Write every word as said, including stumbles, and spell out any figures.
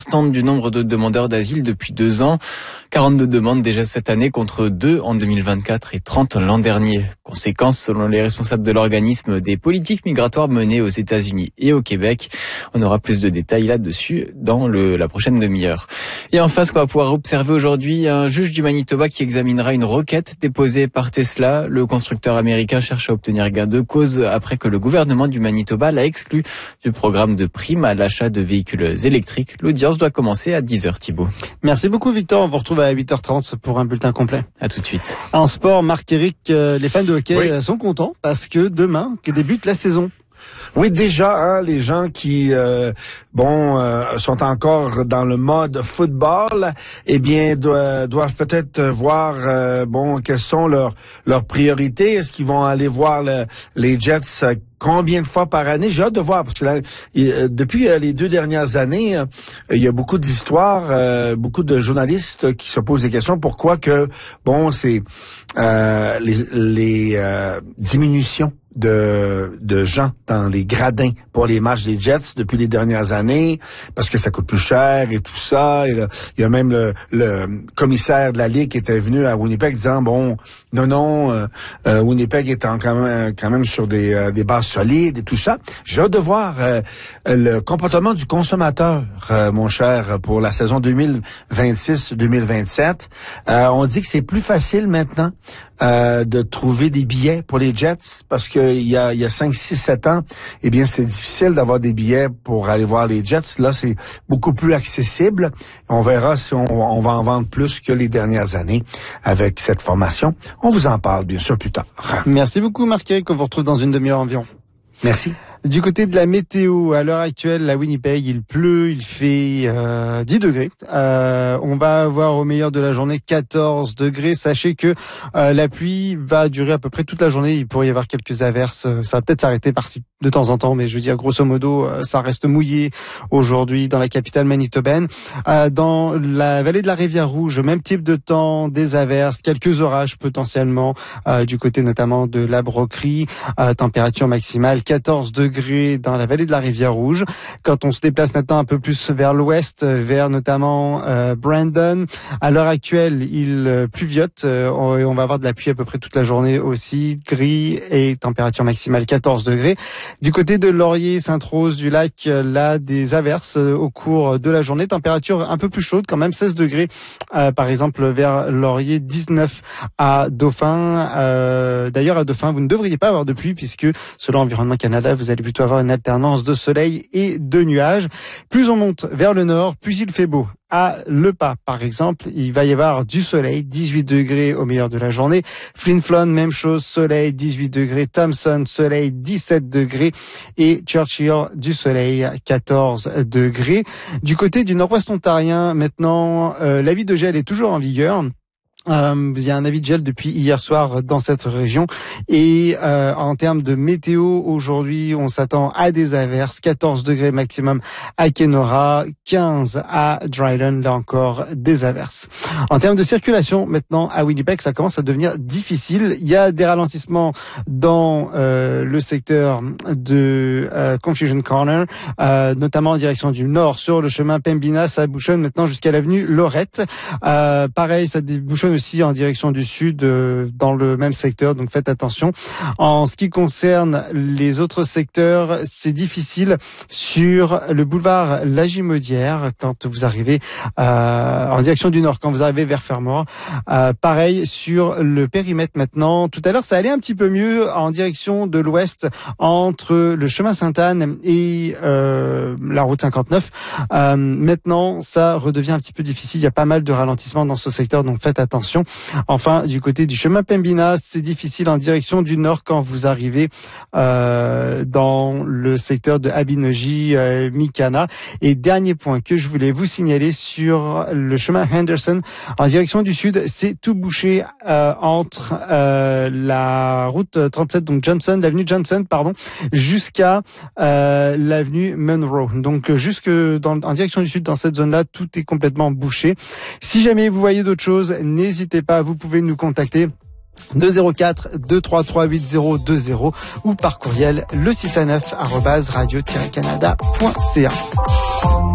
du nombre de demandeurs d'asile depuis deux ans. quarante-deux demandes déjà cette année contre deux en deux mille vingt-quatre et trente l'an dernier. Conséquence, selon les responsables de l'organisme, des politiques migratoires menées aux États-Unis et au Québec. On aura plus de détails là-dessus dans le, la prochaine demi-heure. Et enfin, ce qu'on va pouvoir observer aujourd'hui, un juge du Manitoba qui examinera une requête déposée par Tesla. Le constructeur américain cherche à obtenir gain de cause après que le gouvernement du Manitoba l'a exclu du programme de prime à l'achat de véhicules électriques. L'audience doit commencer à dix heures, Thibaut. Merci beaucoup, Victor. On vous retrouve à huit heures trente pour un bulletin complet. À tout de suite. En sport, Marc-Éric, euh, les fans de hockey oui. sont contents parce que demain que débute la saison. Oui, déjà, hein, les gens qui euh, bon euh, sont encore dans le mode football, eh bien, doivent, doivent peut-être voir euh, bon quelles sont leurs leurs priorités. Est-ce qu'ils vont aller voir le, les Jets euh, combien de fois par année? J'ai hâte de voir, parce que là, euh, depuis euh, les deux dernières années, euh, il y a beaucoup d'histoires, euh, beaucoup de journalistes qui se posent des questions. Pourquoi que, bon, c'est euh, les, les euh, diminutions de de gens dans les gradins pour les matchs des Jets depuis les dernières années, parce que ça coûte plus cher et tout ça. Et là, il y a même le, le commissaire de la Ligue qui était venu à Winnipeg disant, bon, non, non, euh, euh, Winnipeg est en, quand même, quand même sur des, euh, des bases solides et tout ça. J'ai hâte de voir euh, le comportement du consommateur, euh, mon cher, pour la saison deux mille vingt-six deux mille vingt-sept. Euh, on dit que c'est plus facile maintenant euh, de trouver des billets pour les Jets, parce que il y a, il y a cinq, six, sept ans, eh bien, c'était difficile d'avoir des billets pour aller voir les Jets. Là, c'est beaucoup plus accessible. On verra si on, on va en vendre plus que les dernières années avec cette formation. On vous en parle, bien sûr, plus tard. Merci beaucoup, Marc-Éric. On vous retrouve dans une demi-heure environ. Merci. Du côté de la météo, à l'heure actuelle, à Winnipeg, il pleut, il fait euh, dix degrés. Euh, on va avoir au meilleur de la journée quatorze degrés. Sachez que euh, la pluie va durer à peu près toute la journée. Il pourrait y avoir quelques averses. Ça va peut-être s'arrêter par-ci de temps en temps, mais je veux dire, grosso modo, ça reste mouillé aujourd'hui dans la capitale manitobaine. Euh, dans la vallée de la Rivière-Rouge, même type de temps, des averses, quelques orages potentiellement, euh, du côté notamment de la Broquerie. Euh, température maximale quatorze degrés dans la vallée de la Rivière-Rouge. Quand on se déplace maintenant un peu plus vers l'ouest, vers notamment euh, Brandon, à l'heure actuelle, il euh, pluviote. Euh, on, on va avoir de la pluie à peu près toute la journée aussi, gris et température maximale quatorze degrés. Du côté de Laurier, Sainte-Rose du Lac, là, des averses euh, au cours de la journée. Température un peu plus chaude, quand même seize degrés. Euh, par exemple, vers Laurier, dix-neuf à Dauphin. Euh, d'ailleurs, à Dauphin, vous ne devriez pas avoir de pluie puisque, selon Environnement Canada, vous allez plutôt avoir une alternance de soleil et de nuages. Plus on monte vers le nord, plus il fait beau. À Le Pas, par exemple, il va y avoir du soleil, dix-huit degrés au meilleur de la journée. Flin Flon, même chose, soleil, dix-huit degrés. Thompson, soleil, dix-sept degrés. Et Churchill, du soleil, quatorze degrés. Du côté du nord-ouest ontarien, maintenant, euh, l'avis de gel est toujours en vigueur. Euh, il y a un avis de gel depuis hier soir dans cette région et euh, en termes de météo, aujourd'hui on s'attend à des averses, quatorze degrés maximum à Kenora, quinze à Dryden, là encore des averses. En termes de circulation, maintenant à Winnipeg, ça commence à devenir difficile. Il y a des ralentissements dans euh, le secteur de euh, Confusion Corner, euh, notamment en direction du nord sur le chemin Pembina, ça bouchonne maintenant jusqu'à l'avenue Lorette. Euh, pareil, ça débouchonne aussi en direction du sud euh, dans le même secteur, donc faites attention. En ce qui concerne les autres secteurs, c'est difficile sur le boulevard Lagimaudière quand vous arrivez euh, en direction du nord, quand vous arrivez vers Fermor. Euh, pareil sur le périmètre maintenant. Tout à l'heure, ça allait un petit peu mieux en direction de l'ouest entre le chemin Sainte-Anne et euh, la route cinquante-neuf. Euh, maintenant, ça redevient un petit peu difficile. Il y a pas mal de ralentissements dans ce secteur, donc faites attention. Enfin, du côté du chemin Pembina, c'est difficile en direction du nord quand vous arrivez euh, dans le secteur de Abinogi, euh, Mikana. Et dernier point que je voulais vous signaler sur le chemin Henderson, en direction du sud, c'est tout bouché euh, entre euh, la route trente-sept, donc Johnson, l'avenue Johnson, pardon, jusqu'à euh, l'avenue Monroe. Donc jusque dans, en direction du sud, dans cette zone-là, tout est complètement bouché. Si jamais vous voyez d'autres choses, n'hésitez pas, vous pouvez nous contacter deux zéro quatre deux trois trois huit zéro deux zéro ou par courriel le six à neuf arobase radio tiret canada point c a.